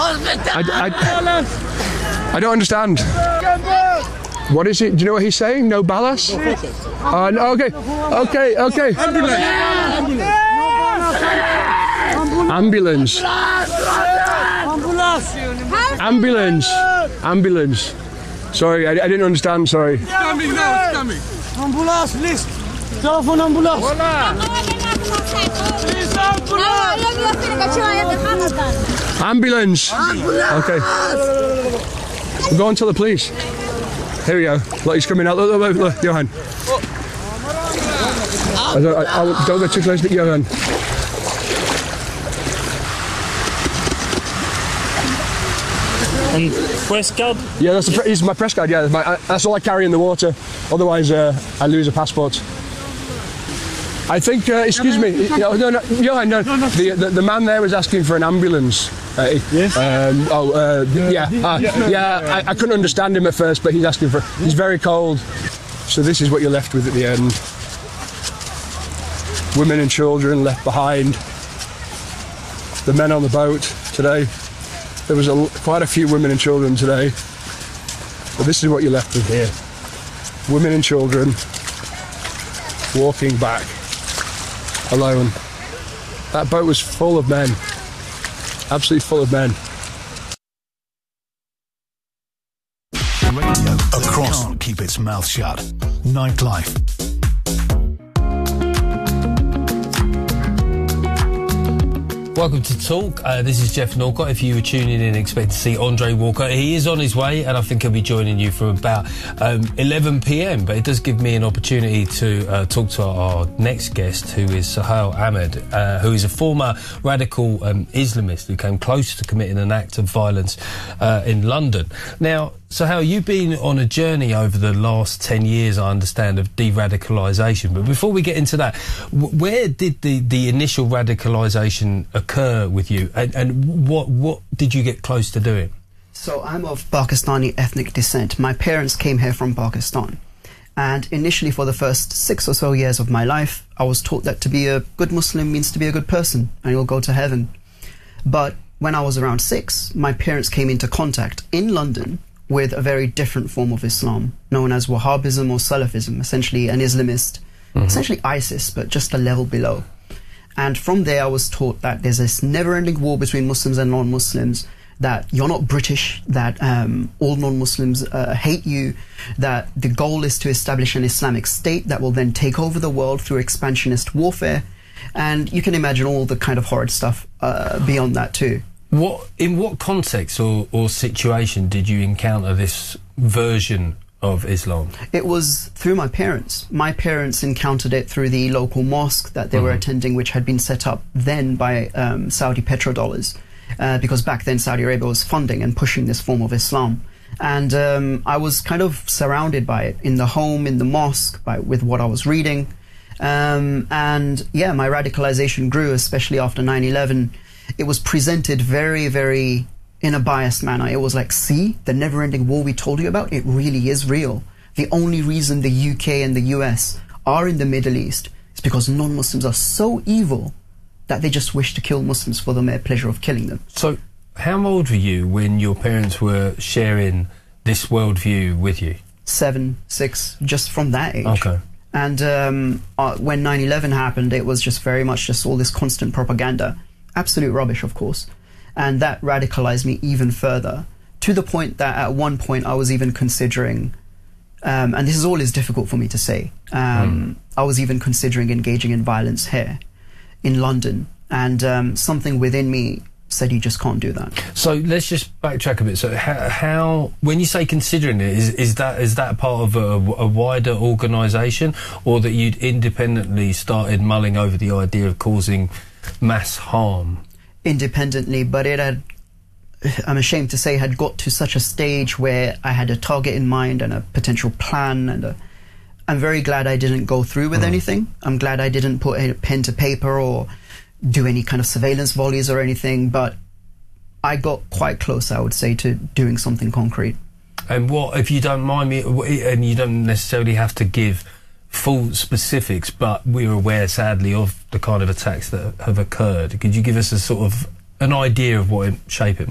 I don't understand. What is it? Do you know what he's saying? No balas? No, okay. Ambulance. Ambulance. Sorry, I didn't understand, sorry. Ambulance, list. Telephone ambulance. Ambulance. Okay. We'll go on to the police. Here we go. Look, he's coming out. Look, Johan. Don't go too close to Johan. And press card? Yeah, he's my press card. Yeah, that's all I carry in the water. Otherwise, I lose a passport. I think. Excuse me. No, Johan. No. The man there was asking for an ambulance. Yes. I couldn't understand him at first, but he's asking for. He's very cold. So this is what you're left with at the end. Women and children left behind. The men on the boat today. There was quite a few women and children today. But this is what you're left with here. Women and children walking back alone. That boat was full of men. Absolutely full of men. Radio across can't keep its mouth shut. Nightlife. Welcome to Talk. This is Jeff Norcott. If you were tuning in, expect to see Andre Walker. He is on his way, and I think he'll be joining you from about 11 p.m. But it does give me an opportunity to talk to our next guest, who is Sohail Ahmed, who is a former radical Islamist who came close to committing an act of violence in London. Now, Sohail, you've been on a journey over the last 10 years, I understand, of de-radicalisation. But before we get into that, where did the initial radicalisation occur with you? And what did you get close to doing? So I'm of Pakistani ethnic descent. My parents came here from Pakistan. And initially, for the first 6 or so years of my life, I was taught that to be a good Muslim means to be a good person and you'll go to heaven. But when I was around 6, my parents came into contact in London with a very different form of Islam, known as Wahhabism or Salafism, essentially an Islamist, essentially ISIS, but just a level below. And from there I was taught that there's this never-ending war between Muslims and non-Muslims, that you're not British, that all non-Muslims hate you, that the goal is to establish an Islamic state that will then take over the world through expansionist warfare. And you can imagine all the kind of horrid stuff beyond that too. In what context or situation did you encounter this version of Islam? It was through my parents. My parents encountered it through the local mosque that they were attending, which had been set up then by Saudi petrodollars, because back then Saudi Arabia was funding and pushing this form of Islam. And I was kind of surrounded by it in the home, in the mosque, with what I was reading. And yeah, my radicalization grew, especially after 9/11. It was presented very, very in a biased manner. It was like, see, the never-ending war we told you about, it really is real. The only reason the UK and the US are in the Middle East is because non-Muslims are so evil that they just wish to kill Muslims for the mere pleasure of killing them. So how old were you when your parents were sharing this worldview with you? 7, 6, just from that age. Okay. And when 9/11 happened, it was just very much just all this constant propaganda. Absolute rubbish, of course. And that radicalized me even further, to the point that at one point I was even considering, and this is always difficult for me to say, I was even considering engaging in violence here in London. And something within me said you just can't do that. So let's just backtrack a bit. So how when you say considering it, is that part of a wider organisation, or that you'd independently started mulling over the idea of causing mass harm? Independently, but it had, I'm ashamed to say, had got to such a stage where I had a target in mind and a potential plan, and I'm very glad I didn't go through with anything. I'm glad I didn't put a pen to paper or do any kind of surveillance volleys or anything, but I got quite close, I would say, to doing something concrete. And what, if you don't mind me, and you don't necessarily have to give full specifics, but we're aware, sadly, of the kind of attacks that have occurred. Could you give us a sort of an idea of what shape it